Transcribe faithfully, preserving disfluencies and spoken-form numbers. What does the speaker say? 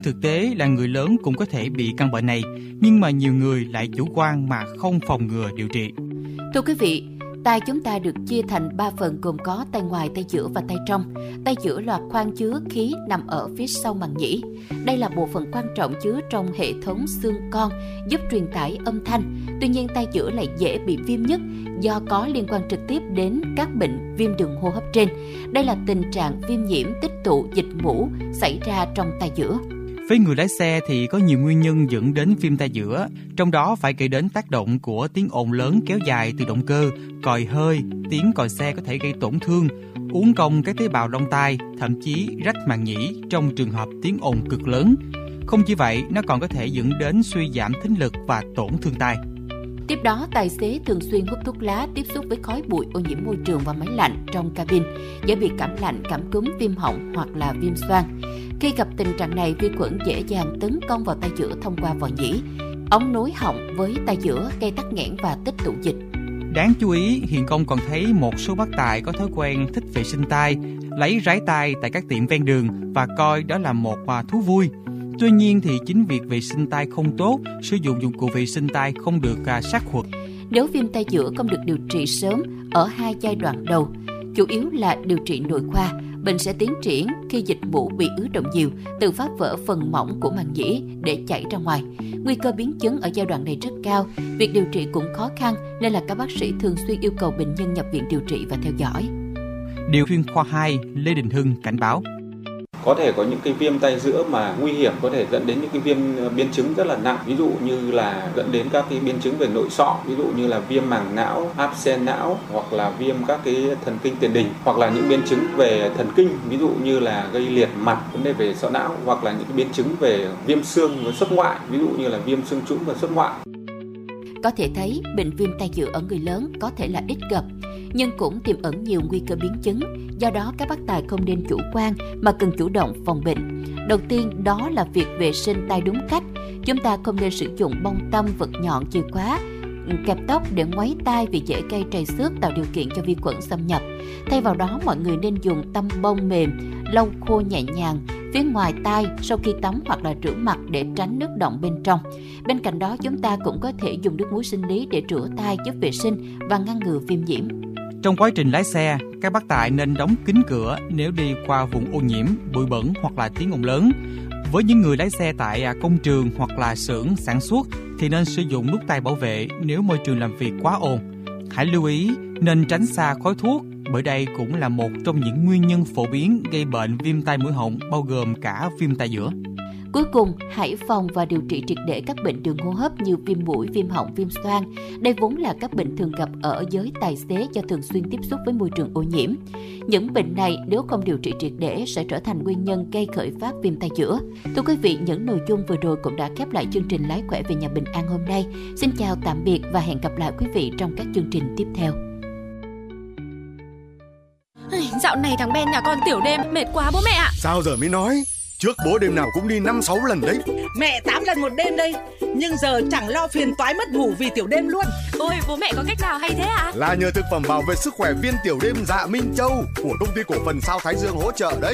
Thực tế là người lớn cũng có thể bị căn bệnh này, nhưng mà nhiều người lại chủ quan mà không phòng ngừa điều trị. Thưa quý vị, tai chúng ta được chia thành ba phần gồm có tai ngoài, tai giữa và tai trong. Tai giữa là khoang chứa khí nằm ở phía sau màng nhĩ. Đây là bộ phận quan trọng chứa trong hệ thống xương con, giúp truyền tải âm thanh. Tuy nhiên, tai giữa lại dễ bị viêm nhất do có liên quan trực tiếp đến các bệnh viêm đường hô hấp trên. Đây là tình trạng viêm nhiễm tích tụ dịch mũ xảy ra trong tai giữa. Với người lái xe thì có nhiều nguyên nhân dẫn đến viêm tai giữa, trong đó phải kể đến tác động của tiếng ồn lớn kéo dài từ động cơ, còi hơi, tiếng còi xe có thể gây tổn thương, uốn cong các tế bào lông tai, thậm chí rách màng nhĩ trong trường hợp tiếng ồn cực lớn. Không chỉ vậy, nó còn có thể dẫn đến suy giảm thính lực và tổn thương tai. Tiếp đó, tài xế thường xuyên hút thuốc lá, tiếp xúc với khói bụi, ô nhiễm môi trường và máy lạnh trong cabin, dễ bị cảm lạnh, cảm cúm, viêm họng hoặc là viêm xoang. Khi gặp tình trạng này, vi khuẩn dễ dàng tấn công vào tai giữa thông qua vòi nhĩ, ống nối họng với tai giữa, gây tắc nghẽn và tích tụ dịch. Đáng chú ý, hiện công còn thấy một số bác tài có thói quen thích vệ sinh tai, lấy rái tai tại các tiệm ven đường và coi đó là một thú vui. Tuy nhiên thì chính việc vệ sinh tai không tốt, sử dụng dụng cụ vệ sinh tai không được sát khuẩn. Nếu viêm tai giữa không được điều trị sớm ở hai giai đoạn đầu, chủ yếu là điều trị nội khoa, bệnh sẽ tiến triển khi dịch mũ bị ứ động nhiều, tự phá vỡ phần mỏng của màng nhĩ để chảy ra ngoài. Nguy cơ biến chứng ở giai đoạn này rất cao, việc điều trị cũng khó khăn nên là các bác sĩ thường xuyên yêu cầu bệnh nhân nhập viện điều trị và theo dõi. Điều chuyên khoa hai Lê Đình Hưng cảnh báo. Có thể có những cái viêm tai giữa mà nguy hiểm, có thể dẫn đến những cái viêm biến chứng rất là nặng, ví dụ như là dẫn đến các cái biến chứng về nội sọ, ví dụ như là viêm màng não, áp xe não, hoặc là viêm các cái thần kinh tiền đình, hoặc là những biến chứng về thần kinh, ví dụ như là gây liệt mặt, vấn đề về sọ não, hoặc là những cái biến chứng về viêm xương và xuất ngoại, ví dụ như là viêm xương trũng và xuất ngoại. Có thể thấy bệnh viêm tai giữa ở người lớn có thể là ít gặp, nhưng cũng tiềm ẩn nhiều nguy cơ biến chứng. Do đó, các bác tài không nên chủ quan mà cần chủ động phòng bệnh. Đầu tiên đó là việc vệ sinh tai đúng cách. Chúng ta không nên sử dụng bông tăm, vật nhọn, chìa khóa, kẹp tóc để ngoáy tai vì dễ gây trầy xước, tạo điều kiện cho vi khuẩn xâm nhập. Thay vào đó, mọi người nên dùng tăm bông mềm, lau khô nhẹ nhàng phía ngoài tai sau khi tắm hoặc là rửa mặt để tránh nước đọng bên trong. Bên cạnh đó, chúng ta cũng có thể dùng nước muối sinh lý để rửa tai giúp vệ sinh và ngăn ngừa viêm nhiễm. Trong quá trình lái xe, các bác tài nên đóng kín cửa nếu đi qua vùng ô nhiễm, bụi bẩn hoặc là tiếng ồn lớn. Với những người lái xe tại công trường hoặc là xưởng sản xuất thì nên sử dụng nút tai bảo vệ nếu môi trường làm việc quá ồn. Hãy lưu ý nên tránh xa khói thuốc, bởi đây cũng là một trong những nguyên nhân phổ biến gây bệnh viêm tai mũi họng, bao gồm cả viêm tai giữa. Cuối cùng, hãy phòng và điều trị triệt để các bệnh đường hô hấp như viêm mũi, viêm họng, viêm xoang. Đây vốn là các bệnh thường gặp ở giới tài xế do thường xuyên tiếp xúc với môi trường ô nhiễm. Những bệnh này nếu không điều trị triệt để sẽ trở thành nguyên nhân gây khởi phát viêm tai giữa. Thưa quý vị, những nội dung vừa rồi cũng đã khép lại chương trình Lái khỏe về nhà bình an hôm nay. Xin chào tạm biệt và hẹn gặp lại quý vị trong các chương trình tiếp theo. Dạo này thằng Ben nhà con tiểu đêm mệt quá bố mẹ ạ. Sao giờ mới nói? Trước bố đêm nào cũng đi năm sáu lần đấy. Mẹ tám lần một đêm đây. Nhưng giờ chẳng lo phiền toái mất ngủ vì tiểu đêm luôn. Ôi bố mẹ có cách nào hay thế ạ? Là nhờ thực phẩm bảo vệ sức khỏe viên tiểu đêm Dạ Minh Châu của công ty cổ phần Sao Thái Dương hỗ trợ đấy.